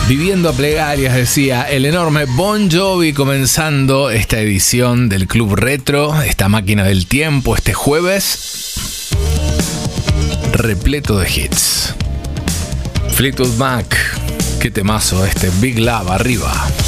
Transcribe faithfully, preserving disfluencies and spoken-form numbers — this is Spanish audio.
Viviendo a plegarias, decía el enorme Bon Jovi, comenzando esta edición del Club Retro, esta máquina del tiempo, este jueves repleto de hits. Fleetwood Mac, qué temazo este, Big Love, arriba.